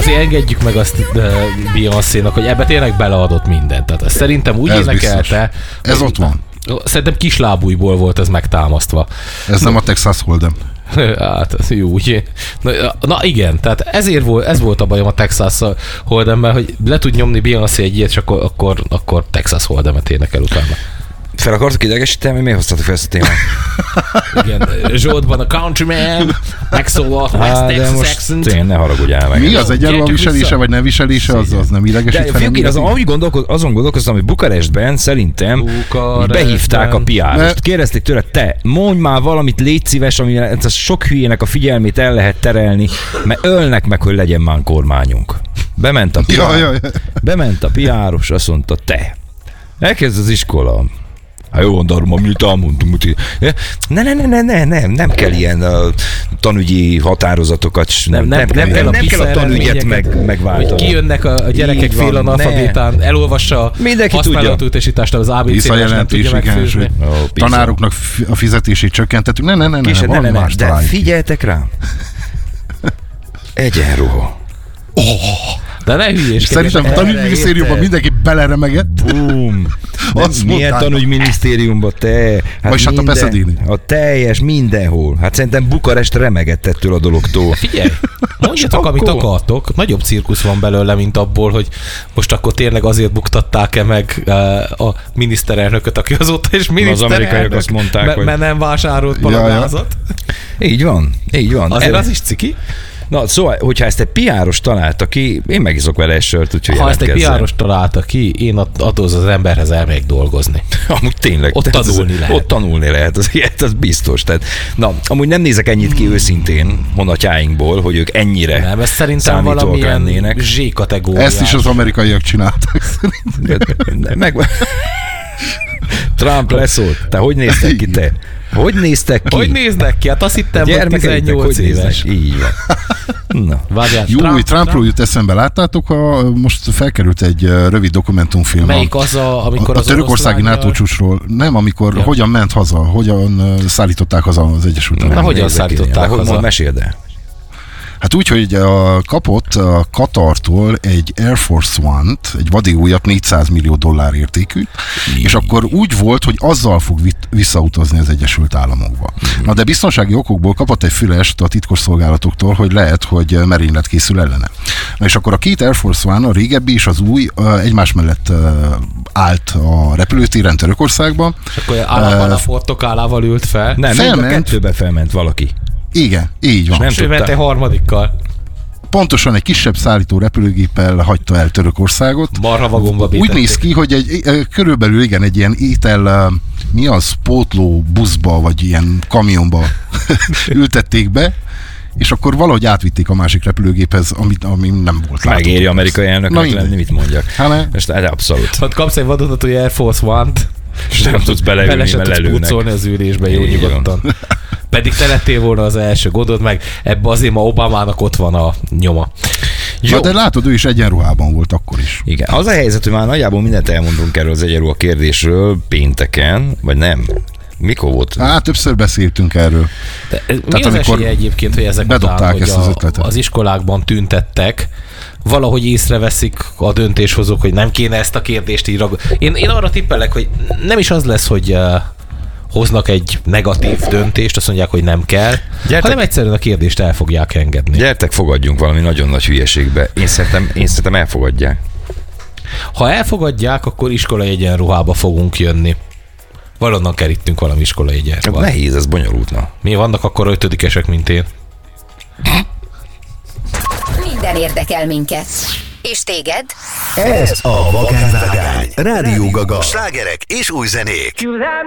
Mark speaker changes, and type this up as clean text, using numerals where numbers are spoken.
Speaker 1: azért engedjük meg azt Beyoncénak, hogy ebbe tényleg beleadott mindent. Tehát szerintem úgy
Speaker 2: ez
Speaker 1: énekelte.
Speaker 2: Ez ott van.
Speaker 1: Szerintem kislábújból volt ez megtámasztva.
Speaker 2: Ez nem a Texas Hold'em.
Speaker 1: Hát, jó, úgy. Na igen, tehát ez volt a bajom a Texas Hold'emmel, hogy le tud nyomni Beyoncé egy ilyet, és akkor Texas Hold'emet énekel utána.
Speaker 3: Fel akartok idegesíteni, hogy miért hoztatok fel ezt a témát?
Speaker 1: Igen, Zsoltban a Countryman, megszólalt West Texas accent.
Speaker 3: Tényleg, ne haragudjál meg.
Speaker 2: Mi az egyenló viselése, vagy nem viselése, az nem idegesít fel?
Speaker 3: Én azon gondolkoztam, hogy Bukarestben szerintem behívták a PR-ost. Kérdezték tőle, te mondj már valamit, légy szíves, amivel sok hülyének a figyelmét el lehet terelni, mert ölnek meg, hogy legyen már kormányunk. Bement a PR-os, azt mondta, te, elkezd az iskola. Hát jó, Darma, amit elmondtunk. Nem kell ilyen tanügyi határozatokat, nem kell a tanügyet megváltani.
Speaker 1: Hogy kijönnek a gyerekek félanalfabétán, elolvassa a használatútesítást, az ABC-t nem tudja megfőzni.
Speaker 2: Tanároknak a fizetését csökkentettük. Ne,
Speaker 3: de figyeltek rám. Egyenruha.
Speaker 1: De ne hülyéskedj.
Speaker 2: Szerintem a tanügyminisztériumban mindenki beleremegett.
Speaker 3: Bum. Milyen tanügyminisztériumban te?
Speaker 2: Vagy hát a Pasadena.
Speaker 3: A teljes mindenhol. Hát szerintem Bukarest remegett ettől a dologtól.
Speaker 1: Figyelj, mondjatok, amit akartok. Nagyobb cirkusz van belőle, mint abból, hogy most akkor tényleg azért buktatták-e meg a miniszterelnököt, aki azóta is miniszterelnök.
Speaker 3: Az amerikaiak azt mondták, hogy...
Speaker 1: Mert nem vásárolt palagázat.
Speaker 3: Így van.
Speaker 1: Azért az is ciki.
Speaker 3: Na, szóval, hogyha ezt egy PR-os találta ki, én megiszok vele egy sört, úgyhogy
Speaker 1: ha ezt egy PR-os találta ki, én attól az emberhez elmegyek dolgozni.
Speaker 3: Amúgy tényleg.
Speaker 1: Ott tanulni lehet.
Speaker 3: Ott tanulni lehet, az biztos. Tehát, na, amúgy nem nézek ennyit ki őszintén honatjáinkból, hogy ők ennyire
Speaker 1: nem, ez szerintem valamilyen Z-kategóriás.
Speaker 2: Ezt is az amerikaiak csináltak szerintem.
Speaker 3: Trump leszólt. Te hogy néztek ki te? Hogy néztek ki?
Speaker 1: Hogy néznek ki? Hát azt hittem, hogy 18 éves.
Speaker 3: Így van. Na.
Speaker 1: Várjál,
Speaker 2: jó, Trumpról jut eszembe. Láttátok, most felkerült egy rövid dokumentumfilm.
Speaker 1: Melyik az, amikor
Speaker 2: a törökországi NATO csúcsról? Nem, amikor hogyan ment haza, hogyan szállították haza az Egyesült Államok.
Speaker 1: Na, hogyan szállították haza?
Speaker 3: Meséld el.
Speaker 2: Hát úgy, hogy kapott a Katartól egy Air Force One-t, egy vadiújat, $400 millió értékű, és akkor úgy volt, hogy azzal fog visszautazni az Egyesült Államokba. Na de biztonsági okokból kapott egy fülest a titkosszolgálatoktól, hogy lehet, hogy merénylet készül ellene. Na és akkor a két Air Force One, a régebbi és az új egymás mellett állt a repülőtéren Törökországban.
Speaker 1: És akkor államban a portokálával ült fel.
Speaker 3: Nem, a kettőbe felment valaki.
Speaker 2: Igen, így van.
Speaker 1: És nem ment egy harmadikkal.
Speaker 2: Pontosan egy kisebb szállító repülőgéppel hagyta el Törökországot.
Speaker 1: Marha vagomba
Speaker 2: úgy néz ki, hogy körülbelül igen, egy ilyen étel, mi az, pótló buszba, vagy ilyen kamionba ültették be, és akkor valahogy átvitték a másik repülőgéphez, ami nem volt.
Speaker 3: Megéri amerikai elnöknek lenni, mit mondjak.
Speaker 2: Most
Speaker 3: abszolút.
Speaker 1: Hát kapsz egy vadonatúj Air Force One-t,
Speaker 3: és nem tudsz beleülni, mert lelőnek.
Speaker 1: Pucolni az ülésbe jó nyugodtan. Pedig te lettél volna az első, gondold meg, ebbe azért ma Obamának ott van a nyoma.
Speaker 2: Jó. De látod, ő is egyenruhában volt akkor is.
Speaker 3: Igen. Az a helyzet, hogy már nagyjából mindent elmondunk erről az egyenruha kérdésről pénteken, vagy nem? Mikor volt?
Speaker 2: Hát többször beszéltünk erről.
Speaker 1: De mi az esélye egyébként, hogy ezek után, hogy az iskolákban tüntettek, valahogy észreveszik a döntéshozók, hogy nem kéne ezt a kérdést így Én arra tippelek, hogy nem is az lesz, hogy hoznak egy negatív döntést, azt mondják, hogy nem kell, hanem egyszerűen a kérdést el fogják engedni.
Speaker 3: Gyertek, fogadjunk valami nagyon nagy hülyeségbe. Én szerintem elfogadják.
Speaker 1: Ha elfogadják, akkor iskolai egyenruhába fogunk jönni. Valonnan kerítünk valami iskolai egyenruhát.
Speaker 3: Nehéz, ez bonyolultna.
Speaker 1: Mi vannak akkor ötödikesek, mint én?
Speaker 4: Minden érdekel minket. És téged?
Speaker 5: Ez a Vakánvágány. Rádió Gaga. Slágerek és új zenék.